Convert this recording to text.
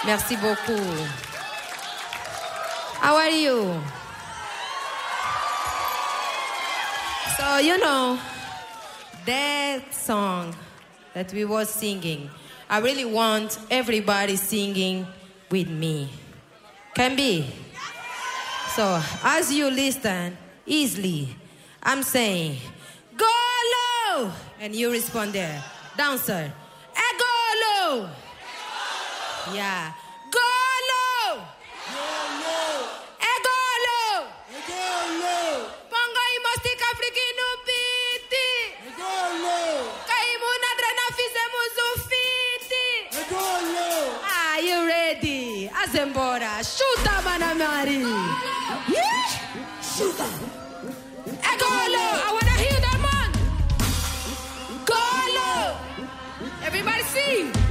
Merci beaucoup. How are you? So, that song that we were singing, I really want everybody singing with me. Can be? So, as you listen easily, I'm saying, go low! And you respond there. Dancer, go low! Yeah. Go low! Go low! Pongo i mostika frikinu piti! Kaimu nadrena fizemu zufiti! Are you ready? Azembora, shoot up, Manamari! Shoot up! Go low! I wanna hear that man! Go low! Everybody sing!